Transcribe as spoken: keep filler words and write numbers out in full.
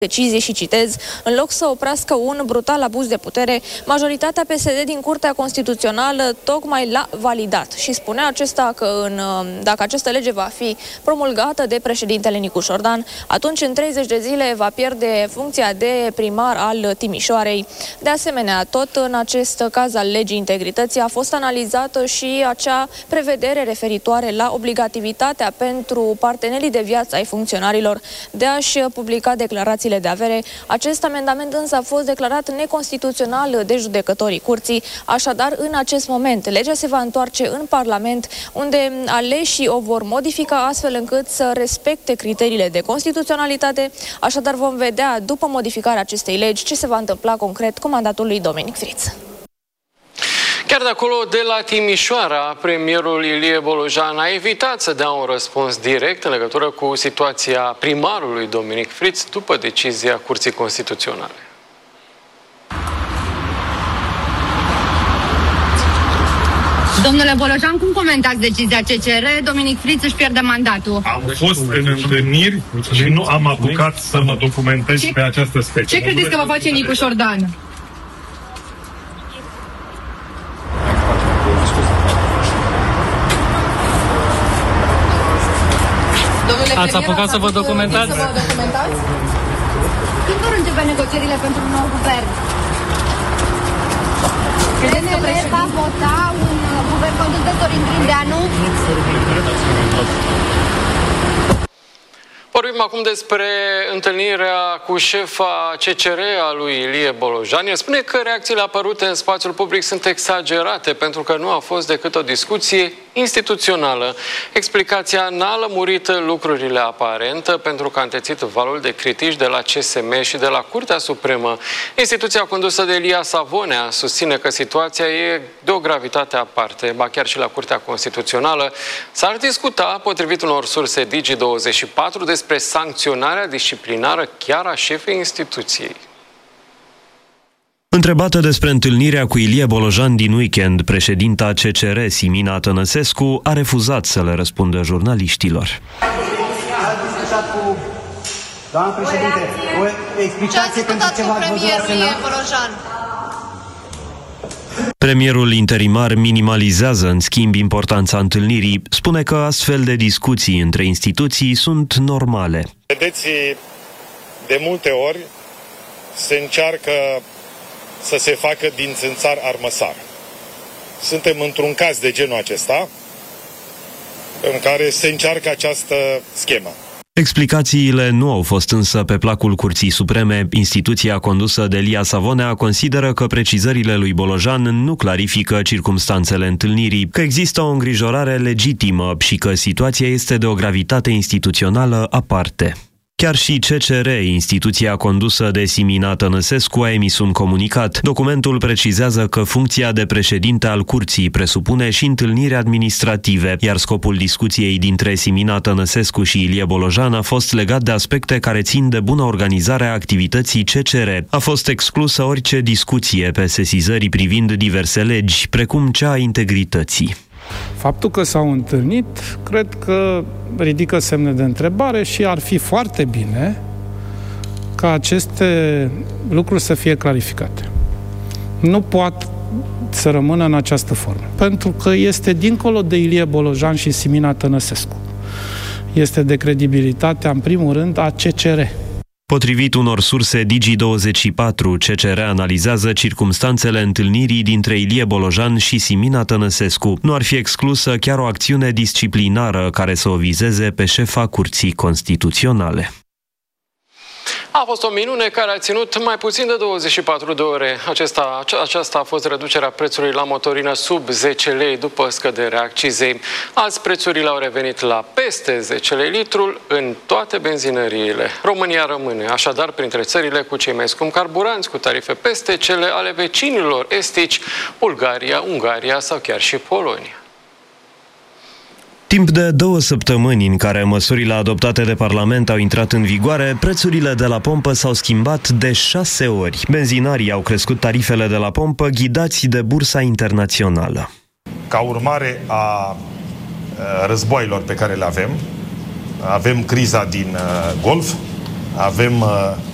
decizie și citez, în loc să oprească un brutal abuz de putere, majoritatea P S D din Curtea Constituțională tocmai l-a validat și spunea acesta că în, dacă această lege va fi promulgată de președintele Nicu Șordan, atunci în treizeci de zile va pierde funcția de primar al Timișoarei. De asemenea, tot în acest caz al legii integrității a fost analizată și acea prevedere referitoare la obligativitatea pentru partenerii de viață ai funcționarilor de a-și publica declarațiile de avere. Acest amendament însă a fost declarat neconstituțional de judecătorii curții. Așadar, în acest moment, legea se va întoarce în Parlament, unde aleșii o vor modifica astfel încât să respecte criteriile de constituționalitate. Așadar, vom vedea, după modificarea acestei legi, ce se va întâmpla concret cu mandatul lui Dominic Friț. Chiar de acolo, de la Timișoara, premierul Ilie Bolojan a evitat să dea un răspuns direct în legătură cu situația primarului Dominic Friț după decizia Curții Constituționale. Domnule Bolojan, cum comentați decizia C C R? Dominic Friț își pierde mandatul. Am fost în întâlniri și nu am apucat să mă documentez ce, pe această specie. Ce credeți că va face Nicu Șordan? Ați apucat să vă documentați? Să vă documentați? Când vor începe negocierile pentru un nou guvern? Credeți că președintele va vota un guvern condus de Sorin Grindeanu? Vorbim acum despre întâlnirea cu șefa C C R a lui Ilie Bolojan. El spune că reacțiile apărute în spațiul public sunt exagerate pentru că nu a fost decât o discuție instituțională. Explicația n-a lămurit lucrurile aparent pentru că a întețit valul de critici de la C S M și de la Curtea Supremă. Instituția condusă de Elia Savonea susține că situația e de o gravitate aparte, ba chiar și la Curtea Constituțională. S-ar discuta, potrivit unor surse Digi douăzeci și patru, despre sancționarea disciplinară chiar a șefei instituției. Întrebată despre întâlnirea cu Ilie Bolojan din weekend, președinta C C R, Simina Tănăsescu, a refuzat să le răspundă jurnaliștilor. Doamna președinte, o explicație pentru ce v-ați văzut la Senat? Premierul interimar minimalizează, în schimb, importanța întâlnirii. Spune că astfel de discuții între instituții sunt normale. Vedeți, de multe ori se încearcă să se facă din țânțar armăsar. Suntem într-un caz de genul acesta, în care se încearcă această schemă. Explicațiile nu au fost însă pe placul Curții Supreme. Instituția condusă de Elia Savonea consideră că precizările lui Bolojan nu clarifică circumstanțele întâlnirii, că există o îngrijorare legitimă și că situația este de o gravitate instituțională aparte. Chiar și C C R, instituția condusă de Simina Tănăsescu, a emis un comunicat. Documentul precizează că funcția de președinte al curții presupune și întâlniri administrative, iar scopul discuției dintre Simina Tănăsescu și Ilie Bolojan a fost legat de aspecte care țin de bună organizare a activității C C R. A fost exclusă orice discuție pe sesizări privind diverse legi, precum cea a integrității. Faptul că s-au întâlnit, cred că ridică semne de întrebare și ar fi foarte bine ca aceste lucruri să fie clarificate. Nu pot să rămână în această formă, pentru că este dincolo de Ilie Bolojan și Simina Tănăsescu. Este de credibilitatea, în primul rând, a C C R. Potrivit unor surse Digi douăzeci și patru, C C R analizează circumstanțele întâlnirii dintre Ilie Bolojan și Simina Tănăsescu. Nu ar fi exclusă chiar o acțiune disciplinară care să o vizeze pe șefa Curții Constituționale. A fost o minune care a ținut mai puțin de douăzeci și patru de ore. Acesta, aceasta a fost reducerea prețului la motorină sub zece lei după scăderea accizei. Azi prețurile au revenit la peste zece lei litrul în toate benzinăriile. România rămâne așadar printre țările cu cei mai scumpi carburanți, cu tarife peste cele ale vecinilor estici, Bulgaria, Ungaria sau chiar și Polonia. Timp de două săptămâni în care măsurile adoptate de Parlament au intrat în vigoare, prețurile de la pompă s-au schimbat de șase ori. Benzinarii au crescut tarifele de la pompă, ghidați de bursa internațională. Ca urmare a războaielor pe care le avem, avem criza din Golf, avem